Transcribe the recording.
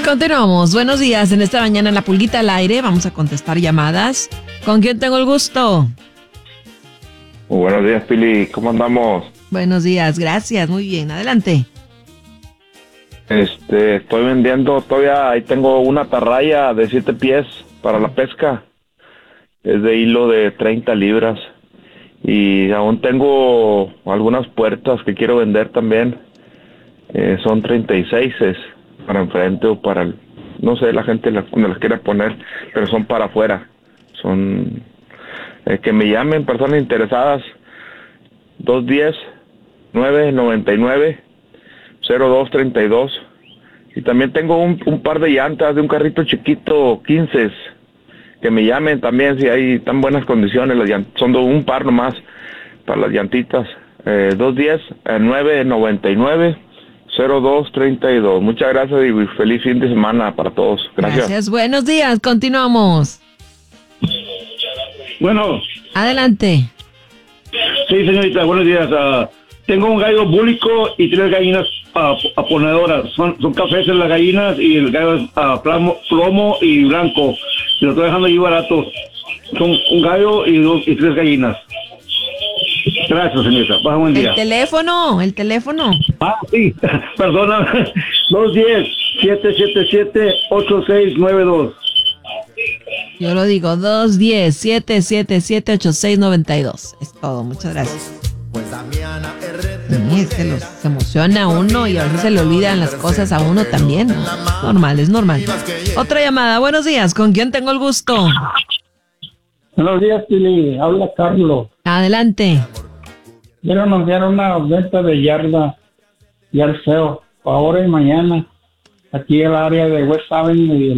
Continuamos. Buenos días. En esta mañana en La Pulguita al Aire vamos a contestar llamadas. ¿Con quién tengo el gusto? Muy buenos días, Pili. ¿Cómo andamos? Buenos días. Gracias. Muy bien. Adelante. Estoy vendiendo todavía, ahí tengo una atarraya de 7 pies para la pesca. Es de hilo de 30 libras. Y aún tengo algunas puertas que quiero vender también. Son 36 para enfrente o para el, no sé, la gente donde las quiera poner, pero son para afuera. Son que me llamen personas interesadas. 210-999-0232. Y también tengo un par de llantas de un carrito chiquito 15, que me llamen también si hay tan buenas condiciones. Las son un par nomás para las llantitas. 210-999-0232. Muchas gracias y feliz fin de semana para todos. Gracias. Buenos días. Continuamos. Bueno. Adelante. Sí, señorita, buenos días. Tengo un gallo búlico y 3 gallinas ponedoras. Son cafés las gallinas y el gallo es plomo y blanco. Y lo estoy dejando ahí barato. Son un gallo y 3 gallinas. Gracias, señorita. Pasa buen día. El teléfono. Sí. Perdona. 210-777-8692. Yo lo digo, 210-777-8692. Es todo, muchas gracias. Sí, es que se emociona uno y a veces se le olvidan las cosas a uno también, ¿no? Es normal. Otra llamada, buenos días, ¿con quién tengo el gusto? Buenos días, Pili, habla Carlos. Adelante. Quiero anunciar una venta de yarda y al SEO, ahora y mañana, aquí en el área de West Avenue y